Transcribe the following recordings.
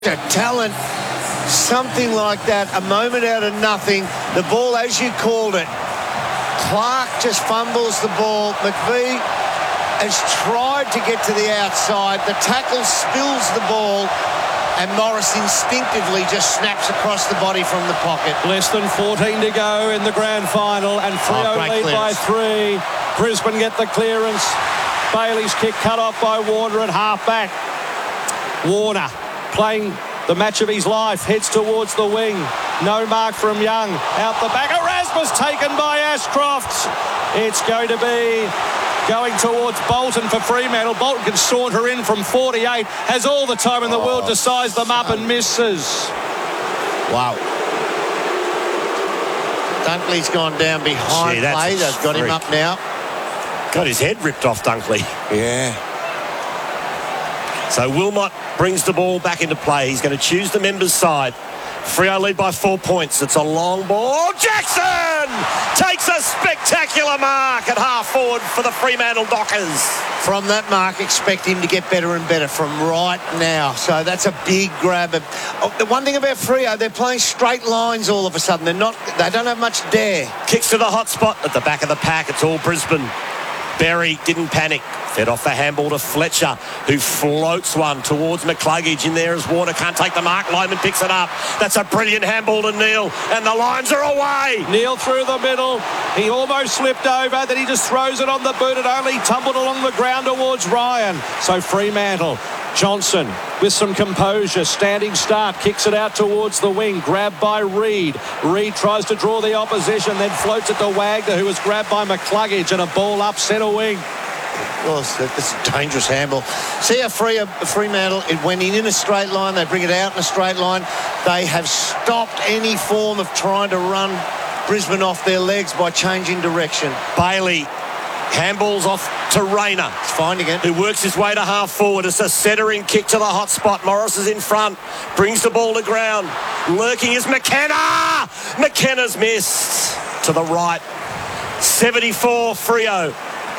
A talent, something like that, a moment out of nothing. The ball, as you called it, Clark just fumbles the ball. McVie has tried to get to the outside. The tackle spills the ball, and Morris instinctively just snaps across the body from the pocket. Less than 14 to go in the grand final, and Freo lead by 3. Brisbane get the clearance. Bailey's kick cut off by Warner at half-back. Warner playing the match of his life, heads towards the wing. No mark from Young. Out the back, Erasmus taken by Ashcroft. It's going to be going towards Bolton for Fremantle. Bolton can saunter in from 48, has all the time in the world to size them up and misses. Wow. Dunkley's gone down behind play. They've got him up now. Got his head ripped off, Dunkley. Yeah. So Wilmot brings the ball back into play. He's going to choose the members' side. Freo lead by 4 points. It's a long ball. Jackson takes a spectacular mark at half forward for the Fremantle Dockers. From that mark, expect him to get better and better from right now. So that's a big grab. The one thing about Freo, they're playing straight lines all of a sudden. They don't have much dare. Kicks to the hot spot at the back of the pack. It's all Brisbane. Berry didn't panic. Fed off the handball to Fletcher, who floats one towards McCluggage. In there as Warner can't take the mark. Lyman picks it up. That's a brilliant handball to Neal, and the lines are away. Neal through the middle. He almost slipped over. Then he just throws it on the boot. It only tumbled along the ground towards Ryan. So Fremantle. Johnson with some composure, standing start, kicks it out towards the wing, grabbed by Reid. Reid tries to draw the opposition, then floats it to Wagner, who was grabbed by McCluggage, and a ball up centre wing. Well, it's a dangerous handball. See how Fremantle, it went in a straight line, they bring it out in a straight line. They have stopped any form of trying to run Brisbane off their legs by changing direction. Bailey handballs off to Rayner. He's finding it. Who works his way to half forward. It's a centering kick to the hot spot. Morris is in front. Brings the ball to ground. Lurking is McKenna. McKenna's missed. To the right. 74 Freo.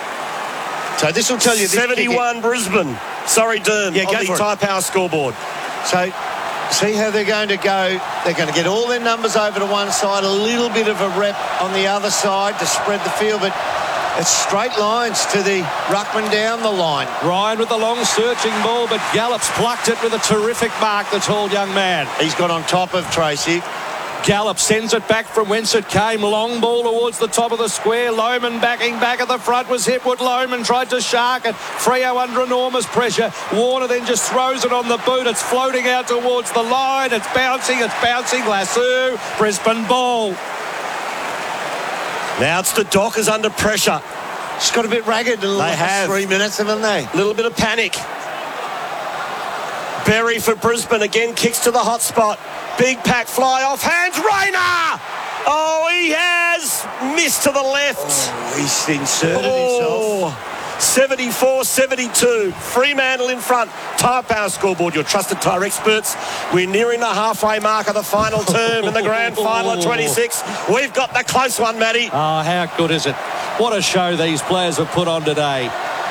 So this will tell you... 71 Brisbane. Sorry, Dern. Yeah, go for it. Tyre Power scoreboard. So... see how they're going to go. They're going to get all their numbers over to one side, a little bit of a rep on the other side to spread the field, but it's straight lines to the ruckman down the line. Ryan with the long searching ball, but Gallup's plucked it with a terrific mark, the tall young man. He's got on top of Tracy. Gallup sends it back from whence it came. Long ball towards the top of the square. Lohman backing back at the front was Hipwood. Lohman tried to shark it. Freo under enormous pressure. Warner then just throws it on the boot. It's floating out towards the line. It's bouncing. Lasso. Brisbane ball. Now it's the Dockers under pressure. It's got a bit ragged in the last 3 minutes, haven't they? A little bit of panic. Berry for Brisbane again, kicks to the hot spot. Big pack fly off hands. Rayner! Oh, he has missed to the left. Oh, he's inserted himself. 74-72. Fremantle in front. Tyre Power scoreboard, your trusted tyre experts. We're nearing the halfway mark of the final term in the grand final of 26. We've got the close one, Matty. Oh, how good is it? What a show these players have put on today.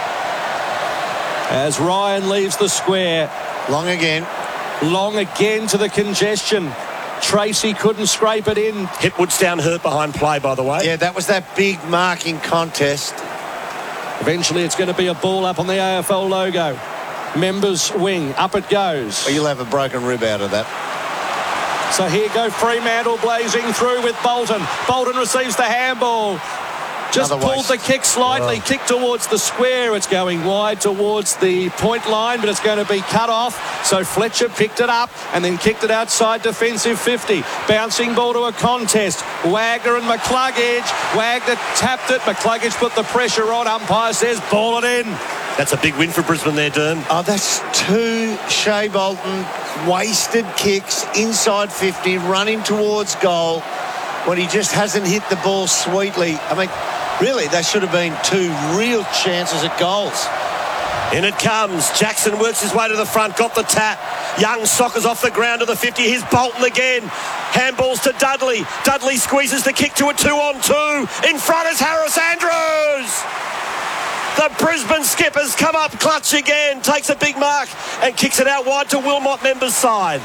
As Ryan leaves the square. Long again to the congestion. Tracy couldn't scrape it in. Hipwood's down hurt behind play, by the way. Yeah, that was that big marking contest. Eventually it's going to be a ball up on the AFL logo. Members wing, up it goes. Well, you'll have a broken rib out of that. So here go Fremantle blazing through with Bolton. Bolton receives the handball. Just pulled the kick slightly, kick towards the square. It's going wide towards the point line, but it's going to be cut off. So Fletcher picked it up and then kicked it outside defensive 50. Bouncing ball to a contest. Wagner and McCluggage. Wagner tapped it. McCluggage put the pressure on. Umpire says ball it in. That's a big win for Brisbane there, Dern. Oh, that's 2 Shea Bolton wasted kicks inside 50, running towards goal when he just hasn't hit the ball sweetly. I mean, really, there should have been 2 real chances at goals. In it comes. Jackson works his way to the front, got the tap. Young soccers off the ground to the 50. Here's Bolton again. Handballs to Dudley. Dudley squeezes the kick to a 2-on-2. In front is Harris Andrews. The Brisbane skippers come up clutch again, takes a big mark and kicks it out wide to Wilmot members' side.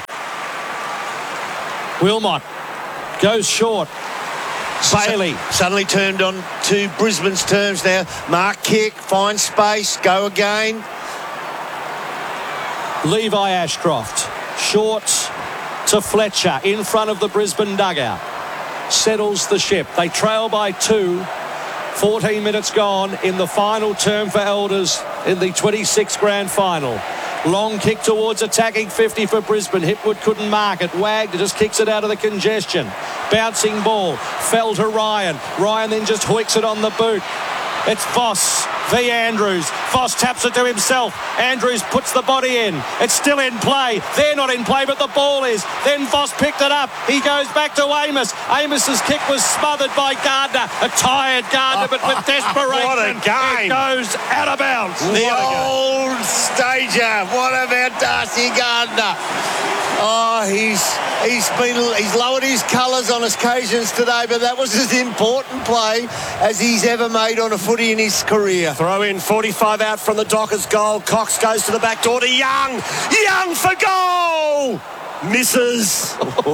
Wilmot goes short. Bailey suddenly turned on to Brisbane's terms now. Mark kick, find space, go again. Levi Ashcroft, short to Fletcher in front of the Brisbane dugout. Settles the ship. They trail by 2. 14 minutes gone in the final term for Elders in the 26th grand final. Long kick towards attacking 50 for Brisbane. Hipwood couldn't mark it. Wagner just kicks it out of the congestion. Bouncing ball. Fell to Ryan. Ryan then just hoiks it on the boot. It's Voss v Andrews. Voss taps it to himself. Andrews puts the body in. It's still in play. They're not in play, but the ball is. Then Voss picked it up. He goes back to Amos. Amos's kick was smothered by Gardner. A tired Gardner, but with desperation. What a game. It goes out of bounds. The old stager. What about Darcy Gardner? Oh, he's lowered his colours on occasions today, but that was as important play as he's ever made on a footy in his career. Throw in 45 out from the Dockers goal. Cox goes to the back door to Young. Young for goal. Misses.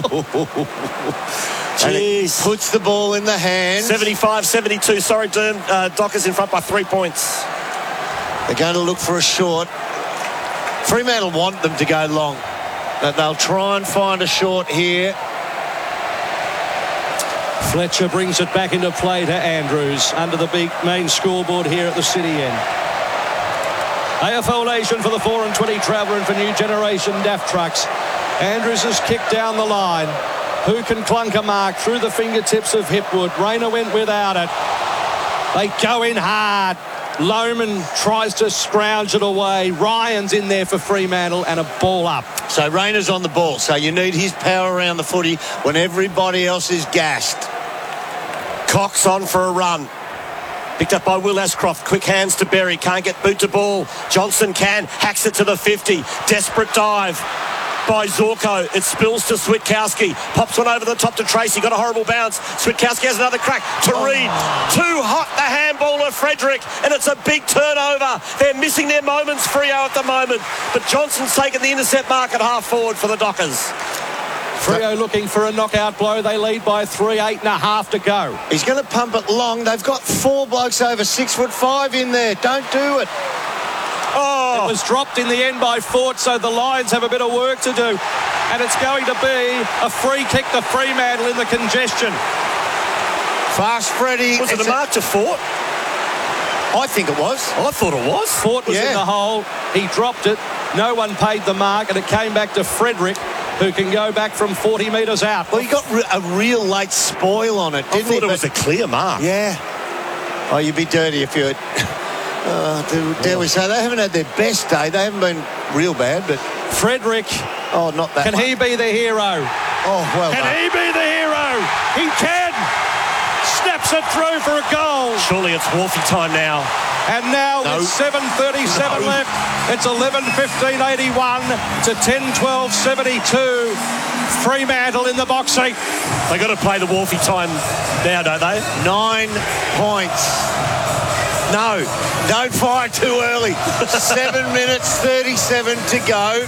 Jeez. Puts the ball in the hands. 75-72. Sorry, Dockers in front by 3 points. They're going to look for a short. Fremantle want them to go long. They'll try and find a short here. Fletcher brings it back into play to Andrews under the big main scoreboard here at the City end. AFL Nation for the 4 and 20 traveller and for New Generation DAF Trucks. Andrews has kicked down the line. Who can clunk a mark through the fingertips of Hipwood? Rayner went without it. They go in hard. Lohman tries to scrounge it away. Ryan's in there for Fremantle and a ball up. So Rayner's on the ball. So you need his power around the footy when everybody else is gassed. Cox on for a run. Picked up by Will Ashcroft. Quick hands to Berry. Can't get boot to ball. Johnson can. Hacks it to the 50. Desperate dive by Zorko. It spills to Switkowski. Pops one over the top to Tracy. Got a horrible bounce. Switkowski has another crack to Reid. Too hot, the handballer Frederick. And it's a big turnover. They're missing their moments, Freo, at the moment. But Johnson's taken the intercept mark at half forward for the Dockers. Freo looking for a knockout blow. They lead by 3, 8.5 to go. He's going to pump it long. They've got 4 blokes over 6'5" in there. Don't do it. It was dropped in the end by Fort, so the Lions have a bit of work to do. And it's going to be a free kick to Fremantle in the congestion. Fast Freddie. Was it a mark to Fort? I think it was. I thought it was. Fort was in the hole. He dropped it. No one paid the mark, and it came back to Frederick, who can go back from 40 metres out. Well, he got a real late spoil on it, didn't he? I thought it was a clear mark. Yeah. Oh, you'd be dirty if you... dare we say, they haven't had their best day. They haven't been real bad, but... Frederick. Oh, not that Can he be the hero? Oh, well Can he be the hero? He can! Snaps it through for a goal. Surely it's Wolfie time now. And now with 7:37 left, it's 11:15.81 to 10:12.72. Fremantle in the box seat. They got to play the Wolfie time now, don't they? 9 points. No, don't fire too early. 7 minutes 37 to go.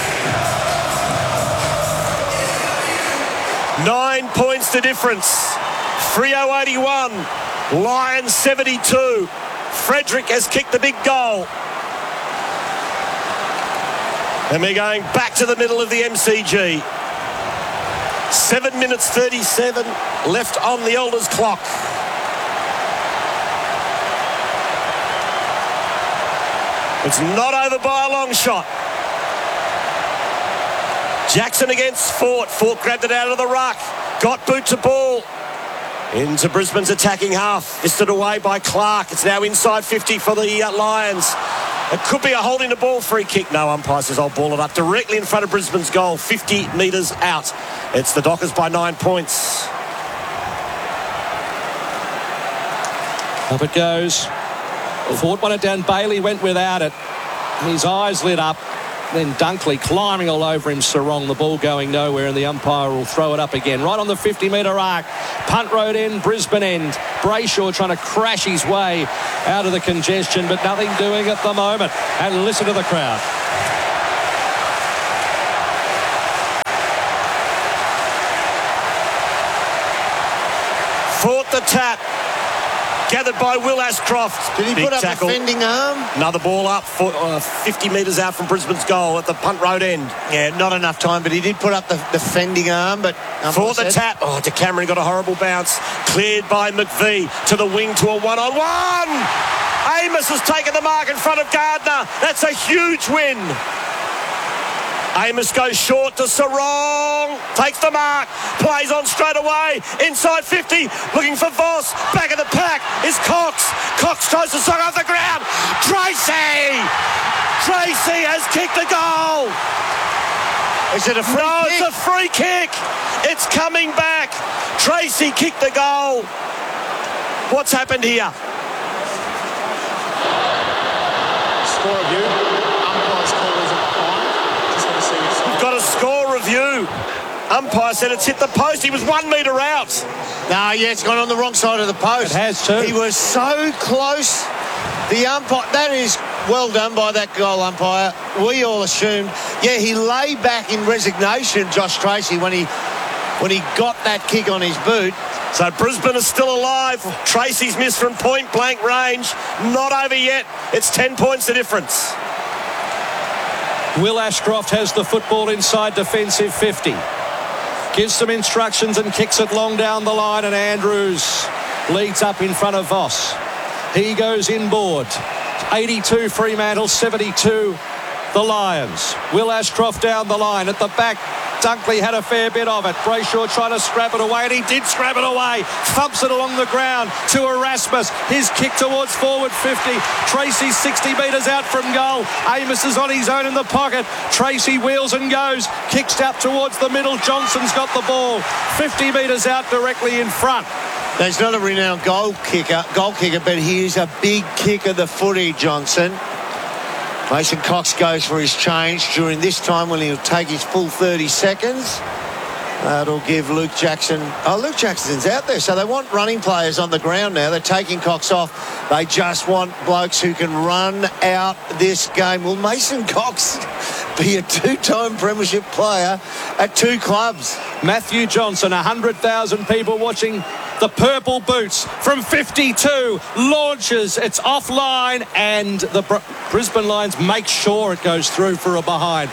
9 points to difference. Freo 81, Lions 72. Frederick has kicked the big goal. And we're going back to the middle of the MCG. 7 minutes 37 left on the Elders clock. It's not over by a long shot. Jackson against Fort. Fort grabbed it out of the ruck. Got boot to ball. Into Brisbane's attacking half. Fisted away by Clark. It's now inside 50 for the Lions. It could be a holding the ball free kick. No, umpire says I'll ball it up directly in front of Brisbane's goal. 50 metres out. It's the Dockers by 9 points. Up it goes. Fort won it down. Bailey went without it. His eyes lit up. Then Dunkley climbing all over him, Sarong. The ball going nowhere, and the umpire will throw it up again. Right on the 50-metre arc. Punt road end, Brisbane end. Brayshaw trying to crash his way out of the congestion, but nothing doing at the moment. And listen to the crowd. Fought the tap. Gathered by Will Ashcroft. Did he Big put up tackle. a fending arm? Another ball up, 50 metres out from Brisbane's goal at the punt road end. Yeah, not enough time, but he did put up the fending arm. But For the tap. Oh, DeCameron got a horrible bounce. Cleared by McVie to the wing to a one-on-one. Amos has taken the mark in front of Gardner. That's a huge win. Amos goes short to Sarong. Takes the mark. Plays on straight away. Inside 50. Looking for Voss. Back of the pack is Cox. Cox tries to suck off the ground. Tracy! Tracy has kicked the goal. Is it a free kick? It's a free kick. It's coming back. Tracy kicked the goal. What's happened here? Score review. Umpire's call is a fine. Just want to see your side. Got a score review. Umpire said it's hit the post. He was 1 metre out. No, yeah, it's gone on the wrong side of the post. It has too. He was so close. The umpire, that is well done by that goal umpire. We all assumed, yeah, he lay back in resignation, Josh Tracy, when he got that kick on his boot. So Brisbane is still alive. Tracy's missed from point blank range. Not over yet. It's 10 points the difference. Will Ashcroft has the football inside defensive 50. Gives some instructions and kicks it long down the line, and Andrews leads up in front of Voss. He goes inboard. 82 Fremantle, 72 the Lions. Will Ashcroft down the line at the back. Dunkley had a fair bit of it. Brayshaw trying to scrap it away, and he did scrap it away. Thumps it along the ground to Erasmus. His kick towards forward 50. Tracy 60 metres out from goal. Amos is on his own in the pocket. Tracy wheels and goes. Kicks up towards the middle. Johnson's got the ball. 50 metres out directly in front. Now, he's not a renowned goal kicker, but he is a big kicker, the footy, Johnson. Mason Cox goes for his change during this time when he'll take his full 30 seconds. That'll give Luke Jackson... Oh, Luke Jackson's out there, so they want running players on the ground now. They're taking Cox off. They just want blokes who can run out this game. Will Mason Cox be a two-time premiership player at two clubs? Matthew Johnson, 100,000 people watching the purple boots from 52, launches, it's offline, and the Brisbane Lions make sure it goes through for a behind.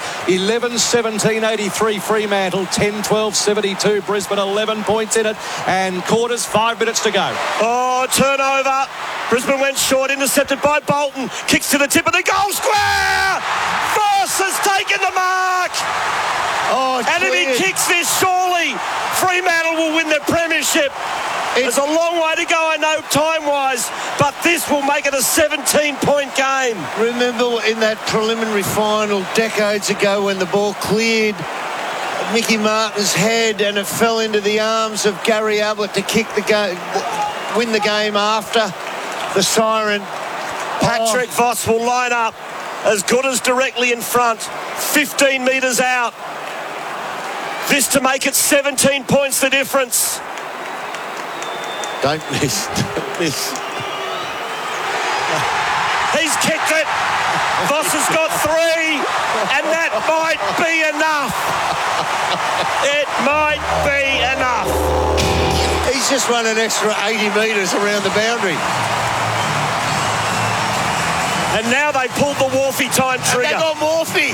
11-17-83 Fremantle, 10-12-72 Brisbane, 11 points in it, and quarters, 5 minutes to go. Oh, turnover. Brisbane went short, intercepted by Bolton. Kicks to the tip of the goal square. Voss has taken the mark. Oh, and if he kicks this, surely Fremantle will win the premiership. There's a long way to go, I know, time-wise, but this will make it a 17-point game. Remember in that preliminary final decades ago when the ball cleared Mickey Martin's head and it fell into the arms of Gary Ablett to kick the game, win the game after the siren. Patrick Voss will line up as good as directly in front, 15 metres out. This to make it 17 points the difference. Don't miss. Don't miss. He's kicked it. Voss has got 3, and that might be enough. It might be enough. He's just run an extra 80 metres around the boundary. And now they pulled the Wharfie time trigger. They got Wharfie.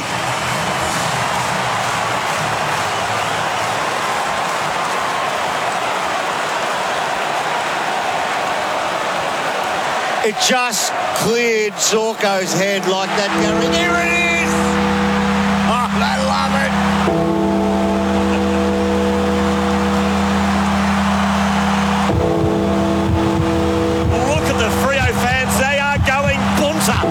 It just cleared Zorko's head like that, Gary. There it is! Oh, I love it! Look at the Freo fans. They are going bunter.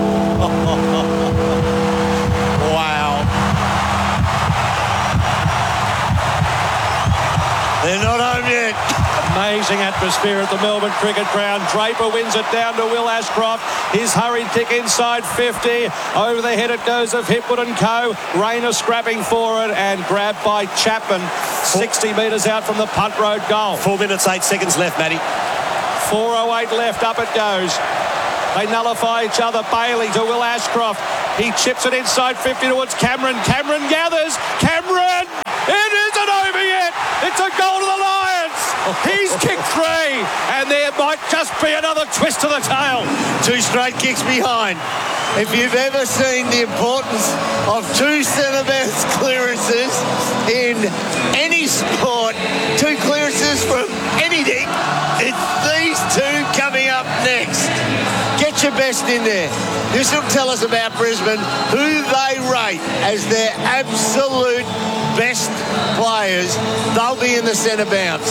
Wow. They're not home yet. Amazing atmosphere at the Melbourne Cricket Ground. Draper wins it down to Will Ashcroft. His hurried kick inside 50. Over the head it goes of Hipwood and Co. Rayner scrapping for it and grabbed by Chapman. 60 metres out from the punt road goal. 4 minutes, 8 seconds left, Matty. 4:08 left. Up it goes. They nullify each other. Bailey to Will Ashcroft. He chips it inside 50 towards Cameron. Cameron gathers. Cameron! It isn't over yet. It's a goal to the Lions. He's kicked 3. And there might just be another twist to the tail. 2 straight kicks behind. If you've ever seen the importance of 2 centre-bounce clearances in any sport, 2 clearances from anything, it's these 2 coming up next. Get your best in there. This will tell us about Brisbane, who they rate as their absolute best players. They'll be in the centre bounce.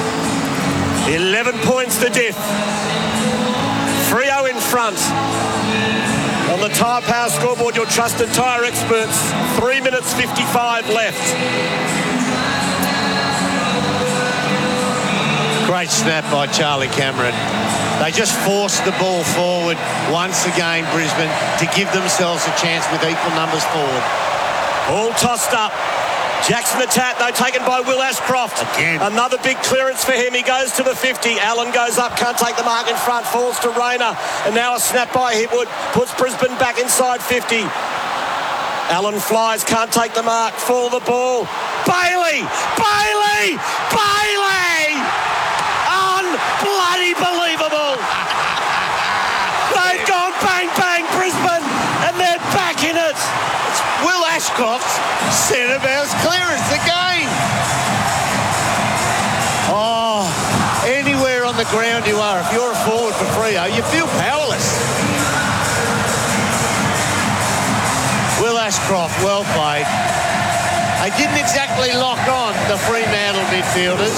11 points to diff. Freo in front. On the Tyre Power scoreboard, your trusted tyre experts. 3 minutes 55 left. Great snap by Charlie Cameron. They just forced the ball forward once again, Brisbane, to give themselves a chance with equal numbers forward. All tossed up. Jackson the tap, though, taken by Will Ashcroft. Again. Another big clearance for him. He goes to the 50. Allen goes up, can't take the mark in front, falls to Rayner. And now a snap by Hipwood, puts Brisbane back inside 50. Allen flies, can't take the mark, fall the ball. Bailey! Bailey! Bailey! Unbloody believable! They've gone bang, bang, Brisbane, and they're back in it. Will Ashcroft's centre-bounce clearance again. Oh, anywhere on the ground you are, if you're a forward for Freo, you feel powerless. Will Ashcroft, well played. They didn't exactly lock on the Fremantle midfielders.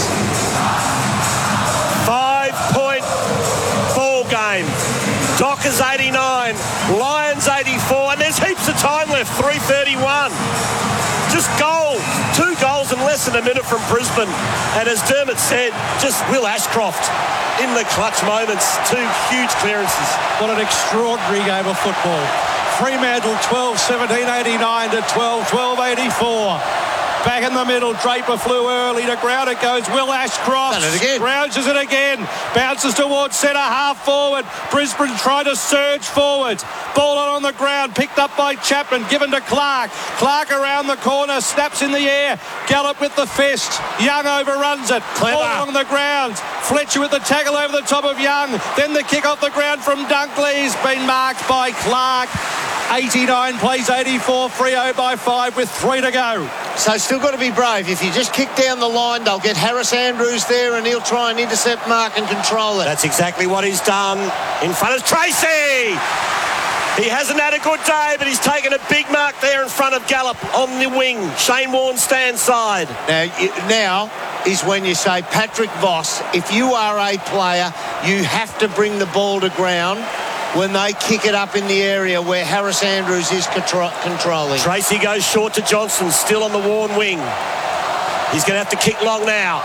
5-point ball game. Dockers 89, Lions 84, and there's heaps of time left, 3:31. Just goal, 2 goals in less than a minute from Brisbane. And as Dermot said, just Will Ashcroft in the clutch moments, 2 huge clearances. What an extraordinary game of football. Fremantle 12-17-89 to 12-12-84. Back in the middle, Draper flew early. To ground it goes. Will Ashcroft Done it again. grouches it again. Bounces towards centre, half forward. Brisbane trying to surge forward. Ball on the ground, picked up by Chapman, given to Clark. Clark around the corner, snaps in the air. Gallop with the fist. Young overruns it. Clever. Ball along the ground. Fletcher with the tackle over the top of Young. Then the kick off the ground from Dunkley. He's been marked by Clark. 89 plays 84. Freo by 5 with 3 to go. So still got to be brave. If you just kick down the line, they'll get Harris Andrews there and he'll try and intercept mark and control it. That's exactly what he's done. In front of Tracy. He hasn't had a good day, but he's taken a big mark there in front of Gallop on the wing. Shane Warne stands side. Now is when you say, Patrick Voss, if you are a player, you have to bring the ball to ground when they kick it up in the area where Harris Andrews is controlling. Tracy goes short to Johnson, still on the Warne wing. He's going to have to kick long now.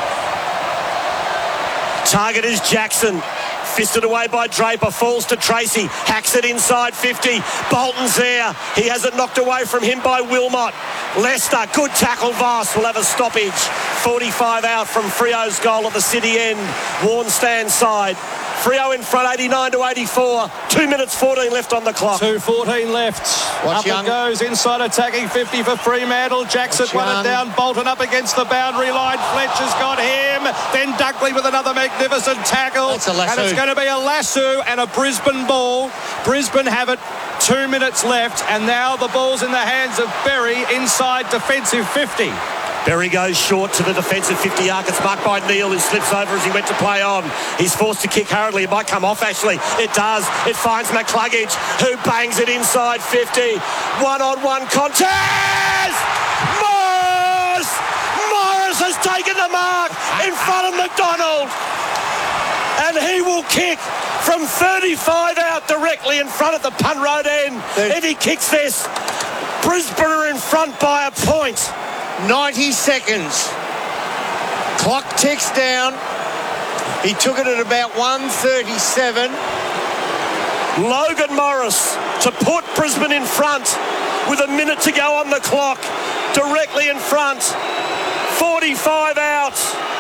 Target is Jackson. Fisted away by Draper, falls to Tracy, hacks it inside 50. Bolton's there. He has it knocked away from him by Wilmot. Leicester, good tackle. Voss will have a stoppage. 45 out from Freo's goal at the city end. Warne stands side. Freo in front, 89 to 84. 2 minutes 14 left on the clock. 2:14 left. Watch up Young. it goes, inside attacking 50 for Fremantle. Jackson Watch won Young. it down. Bolton up against the boundary line. Fletcher's got him. Then Dunkley with another magnificent tackle. That's a lasso. And it's going to be a lasso and a Brisbane ball. Brisbane have it. 2 minutes left. And now the ball's in the hands of Berry inside defensive 50. Berry goes short to the defensive 50-yard. It's marked by Neal, who slips over as he went to play on. He's forced to kick hurriedly. It might come off, actually. It does. It finds McCluggage, who bangs it inside 50. One-on-one contest! Morris has taken the mark in front of McDonald. And he will kick from 35 out directly in front of the punt road end. If he kicks this, Brisbane are in front by a point. 90 seconds. Clock ticks down. He took it at about 1:37. Logan Morris to put Brisbane in front with a minute to go on the clock. Directly in front. 45 out.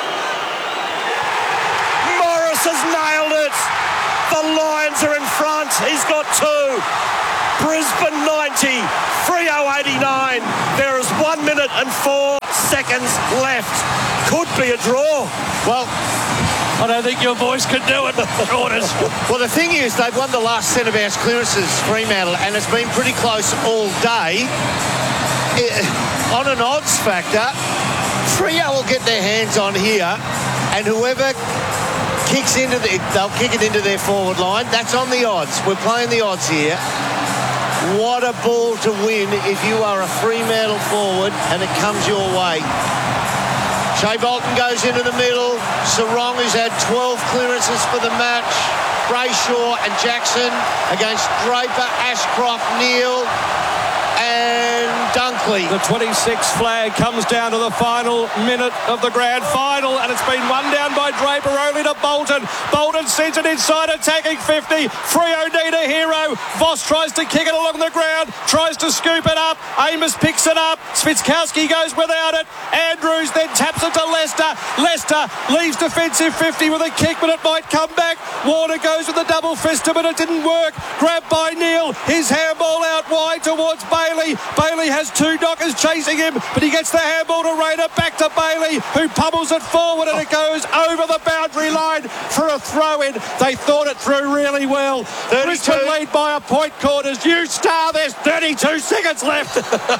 Morris has nailed it. The Lions are in front. He's got two. Brisbane 90. Freo 89. There is 1 minute and 4 seconds left. Could be a draw. Well, I don't think your boys could do it, Jordans. well, the thing is, they've won the last centre-bounce clearances, Fremantle, and it's been pretty close all day. On an odds factor, Freo will get their hands on here, and whoever kicks into they'll kick it into their forward line. That's on the odds. We're playing the odds here. What a ball to win if you are a Fremantle forward and it comes your way. Shea Bolton goes into the middle. Sarong, who's had 12 clearances for the match. Brayshaw and Jackson against Draper, Ashcroft, Neal and Dunkley. The 26th flag comes down to the final minute of the grand final, and it's been won down by Draper only to Bolton. Bolton sends it inside, attacking 50. Freo need a hero. Voss tries to kick it along the ground, tries to scoop it up. Amos picks it up. Switkowski goes without it. Andrews then taps it to Lester. Lester leaves defensive 50 with a kick, but it might come back. Warner goes with the double fister, but it didn't work. Grabbed by Neal. His handball out wide towards Bailey. Bailey has two Dockers chasing him, but he gets the handball to Rayner, back to Bailey, who pummels it forward, and it goes over the boundary line for a throw-in. They thought it through really well. Brisbane lead by a point, quarters. You star, there's 32 seconds left.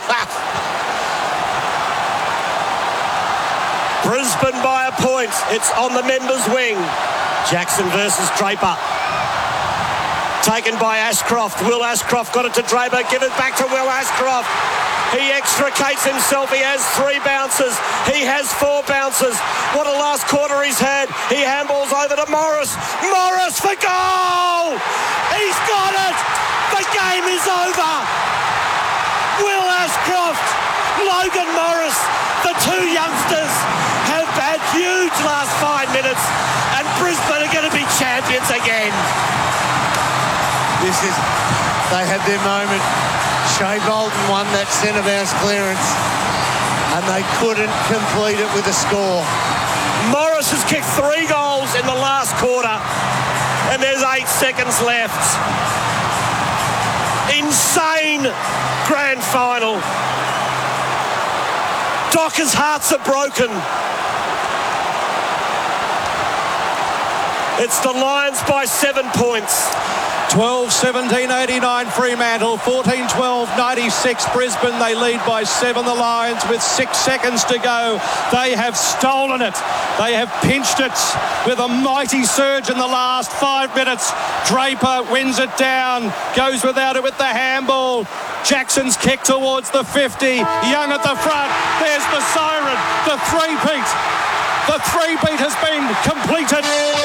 Brisbane by a point. It's on the members' wing. Jackson versus Draper. Taken by Ashcroft. Will Ashcroft got it to Draper. Give it back to Will Ashcroft. He extricates himself. He has 3 bounces. He has 4 bounces. What a last quarter he's had. He handballs over to Morris. Morris for goal! He's got it! The game is over! Will Ashcroft, Logan Morris, the 2 youngsters have had huge last 5 minutes, and Brisbane are going to be champions again. They had their moment. Shea Bolton won that centre-bounce clearance and they couldn't complete it with a score. Morris has kicked 3 goals in the last quarter and there's 8 seconds left. Insane grand final. Dockers' hearts are broken. It's the Lions by 7 points. 12-17-89 Fremantle, 14-12-96 Brisbane. They lead by 7, the Lions, with 6 seconds to go. They have stolen it. They have pinched it with a mighty surge in the last 5 minutes. Draper wins it down, goes without it with the handball. Jackson's kick towards the 50. Young at the front. There's the siren. The three-peat. The three-peat has been completed.